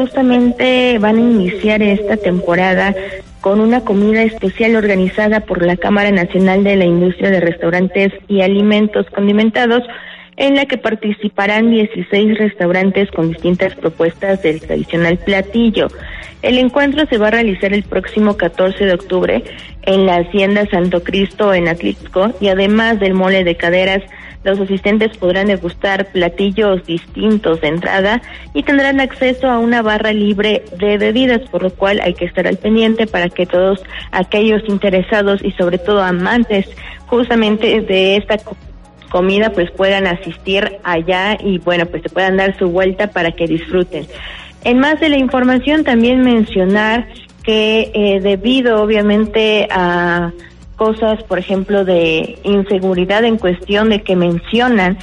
justamente van a iniciar esta temporada con una comida especial organizada por la Cámara Nacional de la Industria de Restaurantes y Alimentos Condimentados, en la que participarán 16 restaurantes con distintas propuestas del tradicional platillo. El encuentro se va a realizar el próximo 14 de octubre en la Hacienda Santo Cristo en Atlixco, y además del mole de caderas, los asistentes podrán degustar platillos distintos de entrada y tendrán acceso a una barra libre de bebidas, por lo cual hay que estar al pendiente para que todos aquellos interesados y sobre todo amantes justamente de esta comida pues puedan asistir allá y bueno, pues se puedan dar su vuelta para que disfruten. En más de la información, también mencionar que debido obviamente a cosas, por ejemplo, de inseguridad en cuestión de que mencionan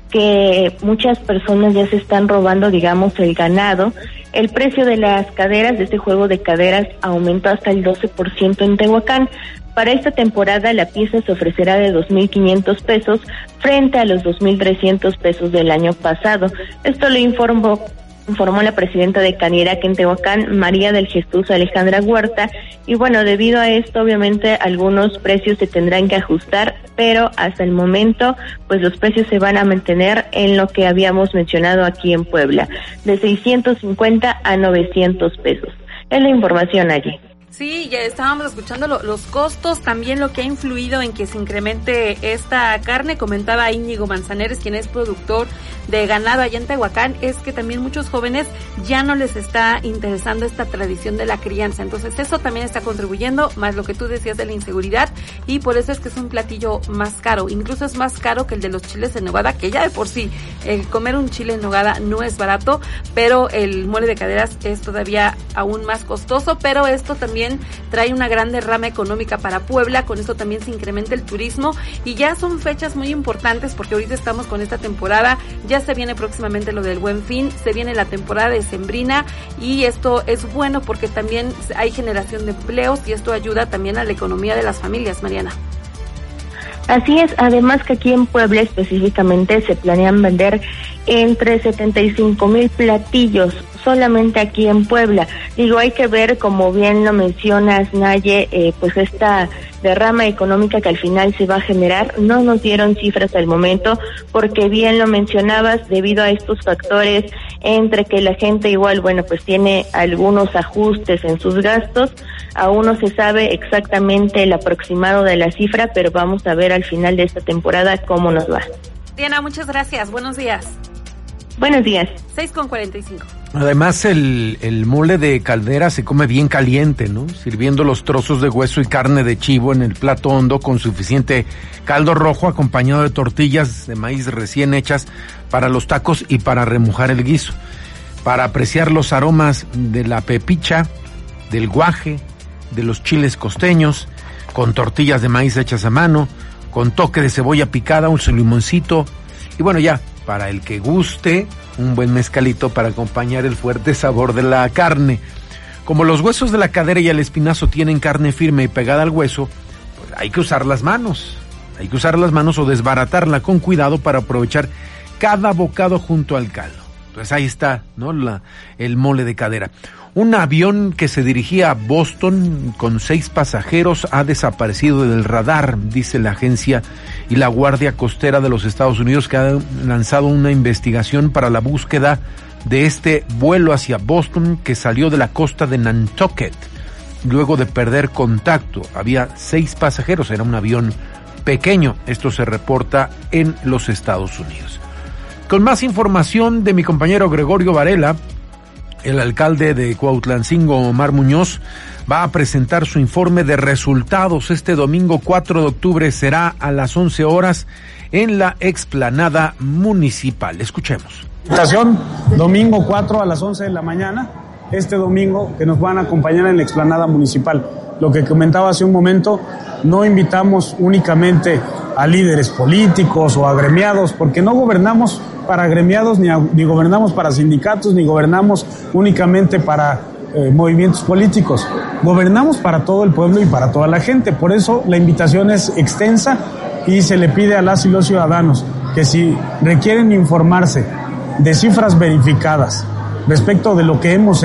que muchas personas ya se están robando, digamos, el ganado, el precio de las caderas, de este juego de caderas, aumentó hasta el 12% en Tehuacán. Para esta temporada la pieza se ofrecerá de 2,500 pesos frente a los 2,300 pesos del año pasado. Esto lo informó la presidenta de Canirac en Tehuacán, María del Jesús Alejandra Huerta, y bueno, debido a esto obviamente algunos precios se tendrán que ajustar, pero hasta el momento pues los precios se van a mantener en lo que habíamos mencionado aquí en Puebla, de 650 a 900 pesos. Es la información allí. Sí, ya estábamos escuchando los costos, también lo que ha influido en que se incremente esta carne. Comentaba Íñigo Manzaneres, quien es productor de ganado allá en Tehuacán, es que también muchos jóvenes ya no les está interesando esta tradición de la crianza. Entonces eso también está contribuyendo, más lo que tú decías de la inseguridad, y por eso es que es un platillo más caro. Incluso es más caro que el de los chiles en nogada, que ya de por sí comer un chile en nogada no es barato, pero el mole de caderas es todavía aún más costoso. Pero esto también trae una gran derrama económica para Puebla, con esto también se incrementa el turismo, y ya son fechas muy importantes porque ahorita estamos con esta temporada, ya se viene próximamente lo del Buen Fin, se viene la temporada decembrina, y esto es bueno porque también hay generación de empleos y esto ayuda también a la economía de las familias, Mariana. Así es, además que aquí en Puebla específicamente se planean vender entre 75,000 platillos solamente aquí en Puebla. Digo, hay que ver, como bien lo mencionas, Naye, pues esta derrama económica que al final se va a generar. No nos dieron cifras al momento, porque bien lo mencionabas, debido a estos factores, entre que la gente igual, bueno, pues tiene algunos ajustes en sus gastos, aún no se sabe exactamente el aproximado de la cifra, pero vamos a ver al final de esta temporada cómo nos va. Diana, muchas gracias, buenos días. Buenos días. 6:45. Además, el mole de caldera se come bien caliente, ¿no? Sirviendo los trozos de hueso y carne de chivo en el plato hondo con suficiente caldo rojo acompañado de tortillas de maíz recién hechas para los tacos y para remojar el guiso. Para apreciar los aromas de la pepicha, del guaje, de los chiles costeños, con tortillas de maíz hechas a mano, con toque de cebolla picada, un limoncito, y bueno, ya, para el que guste, un buen mezcalito para acompañar el fuerte sabor de la carne. Como los huesos de la cadera y el espinazo tienen carne firme y pegada al hueso, pues hay que usar las manos. Hay que usar las manos o desbaratarla con cuidado para aprovechar cada bocado junto al caldo. Entonces ahí está, ¿no? El mole de cadera. Un avión que se dirigía a Boston con 6 pasajeros ha desaparecido del radar, dice la agencia y la Guardia Costera de los Estados Unidos, que ha lanzado una investigación para la búsqueda de este vuelo hacia Boston que salió de la costa de Nantucket luego de perder contacto. Había 6 pasajeros, era un avión pequeño. Esto se reporta en los Estados Unidos. Con más información de mi compañero Gregorio Varela, el alcalde de Cuautlancingo, Omar Muñoz, va a presentar su informe de resultados este domingo 4 de octubre. Será a las 11 horas en la explanada municipal. Escuchemos. Presentación, domingo 4 a las 11 de la mañana, este domingo, que nos van a acompañar en la explanada municipal. Lo que comentaba hace un momento, no invitamos únicamente a líderes políticos o agremiados, porque no gobernamos para agremiados, ni gobernamos para sindicatos, ni gobernamos únicamente para movimientos políticos. Gobernamos para todo el pueblo y para toda la gente. Por eso la invitación es extensa y se le pide a las y los ciudadanos que si requieren informarse de cifras verificadas respecto de lo que hemos